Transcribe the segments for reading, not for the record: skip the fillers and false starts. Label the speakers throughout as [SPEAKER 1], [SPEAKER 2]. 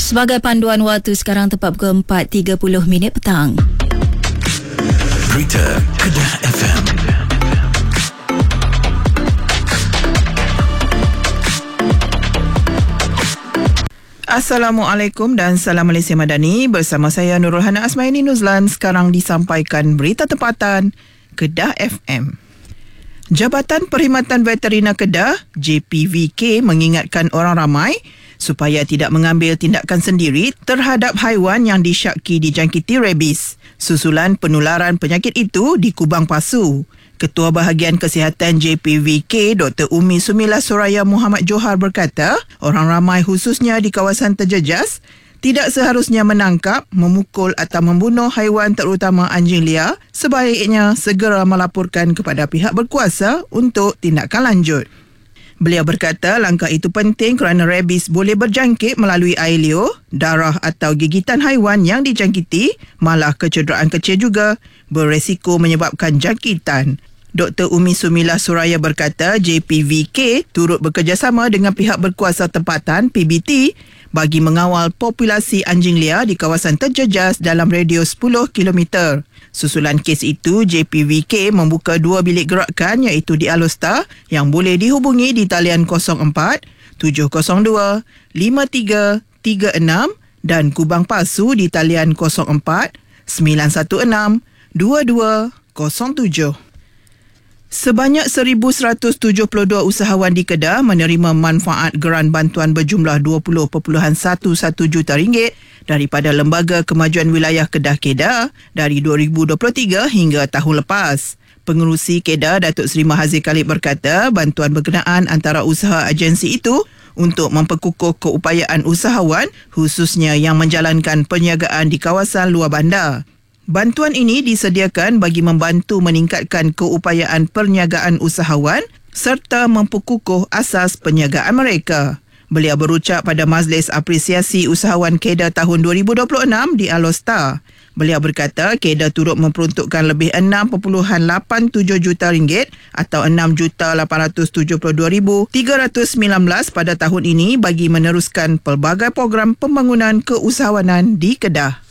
[SPEAKER 1] Sebagai panduan waktu sekarang tepat pukul 4.30 petang.
[SPEAKER 2] Berita Kedah FM.
[SPEAKER 3] Assalamualaikum dan salam Malaysia Madani. Bersama saya Nurul Hana Asmaini Nuzlan. Sekarang disampaikan berita tempatan Kedah FM. Jabatan Perkhidmatan Veterina Kedah JPVK mengingatkan orang ramai supaya tidak mengambil tindakan sendiri terhadap haiwan yang disyaki dijangkiti rabies susulan penularan penyakit itu di Kubang Pasu. Ketua Bahagian Kesihatan JPVK Dr. Umi Sumilah Soraya Muhammad Johar berkata, orang ramai khususnya di kawasan terjejas tidak seharusnya menangkap, memukul atau membunuh haiwan terutama anjing liar, sebaiknya segera melaporkan kepada pihak berkuasa untuk tindakan lanjut. Beliau berkata langkah itu penting kerana rabies boleh berjangkit melalui air liur, darah atau gigitan haiwan yang dijangkiti, malah kecederaan kecil juga beresiko menyebabkan jangkitan. Dr. Umi Sumilah Soraya berkata JPVK turut bekerjasama dengan pihak berkuasa tempatan PBT bagi mengawal populasi anjing liar di kawasan terjejas dalam radius 10 km. Susulan kes itu, JPVK membuka 2 bilik gerakan iaitu di Alor yang boleh dihubungi di talian 04 702 5336 dan Kubang Pasu di talian 04 916 2207. Sebanyak 1,172 usahawan di Kedah menerima manfaat geran bantuan berjumlah RM20.11 juta daripada Lembaga Kemajuan Wilayah Kedah KEDA dari 2023 hingga tahun lepas. Pengerusi KEDA Datuk Seri Mahathir Khalid berkata bantuan berkenaan antara usaha agensi itu untuk memperkukuh keupayaan usahawan khususnya yang menjalankan perniagaan di kawasan luar bandar. Bantuan ini disediakan bagi membantu meningkatkan keupayaan perniagaan usahawan serta memperkukuh asas perniagaan mereka. Beliau berucap pada Majlis Apresiasi Usahawan KEDA tahun 2026 di Alor. Beliau berkata KEDA turut memperuntukkan lebih RM6.87 juta atau RM6,872,319 pada tahun ini bagi meneruskan pelbagai program pembangunan keusahawanan di Kedah.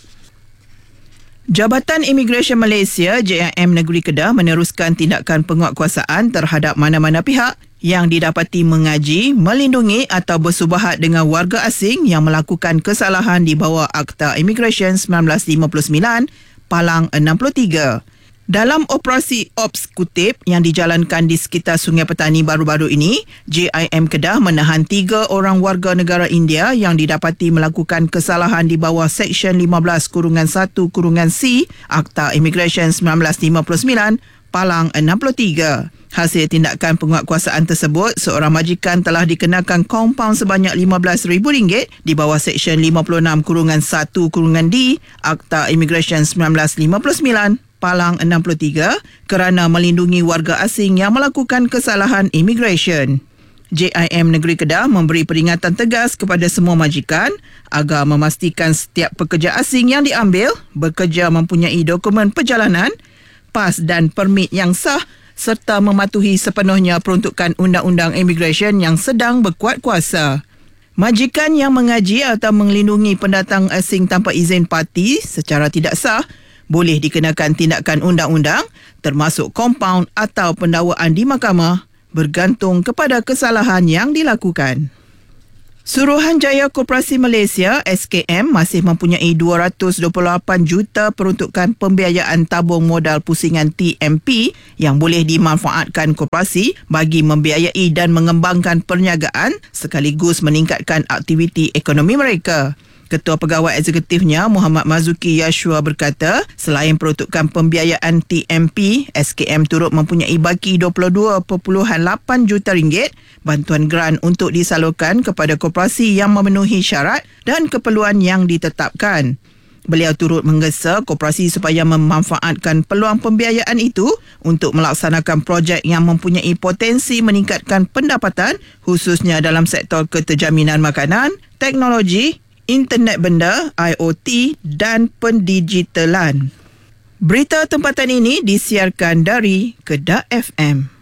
[SPEAKER 3] Jabatan Imigresen Malaysia JIM Negeri Kedah meneruskan tindakan penguatkuasaan terhadap mana-mana pihak yang didapati mengaji, melindungi atau bersubahat dengan warga asing yang melakukan kesalahan di bawah Akta Imigresen 1959 Palang 63. Dalam operasi Ops Kutip yang dijalankan di sekitar Sungai Petani baru-baru ini, JIM Kedah menahan 3 orang warga negara India yang didapati melakukan kesalahan di bawah Seksyen 15-1-C Akta Imigresen 1959 Palang 63. Hasil tindakan penguatkuasaan tersebut, seorang majikan telah dikenakan kompaun sebanyak RM15,000 di bawah Seksyen 56-1-D Akta Imigresen 1959 Palang 63 kerana melindungi warga asing yang melakukan kesalahan imigresen. JIM Negeri Kedah memberi peringatan tegas kepada semua majikan agar memastikan setiap pekerja asing yang diambil bekerja mempunyai dokumen perjalanan, pas dan permit yang sah serta mematuhi sepenuhnya peruntukan Undang-Undang Imigresen yang sedang berkuat kuasa. Majikan yang mengaji atau melindungi pendatang asing tanpa izin parti secara tidak sah boleh dikenakan tindakan undang-undang termasuk kompaun atau pendakwaan di mahkamah bergantung kepada kesalahan yang dilakukan. Suruhanjaya Koperasi Malaysia SKM masih mempunyai 228 juta peruntukan pembiayaan tabung modal pusingan TMP yang boleh dimanfaatkan koperasi bagi membiayai dan mengembangkan perniagaan sekaligus meningkatkan aktiviti ekonomi mereka. Ketua Pegawai Eksekutifnya Muhammad Mazuki Yashua berkata, selain peruntukan pembiayaan TMP, SKM turut mempunyai baki RM22.8 juta bantuan geran untuk disalurkan kepada koperasi yang memenuhi syarat dan keperluan yang ditetapkan. Beliau turut menggesa koperasi supaya memanfaatkan peluang pembiayaan itu untuk melaksanakan projek yang mempunyai potensi meningkatkan pendapatan khususnya dalam sektor keterjaminan makanan, teknologi, internet benda, IoT dan pendigitalan. Berita tempatan ini disiarkan dari Kedah FM.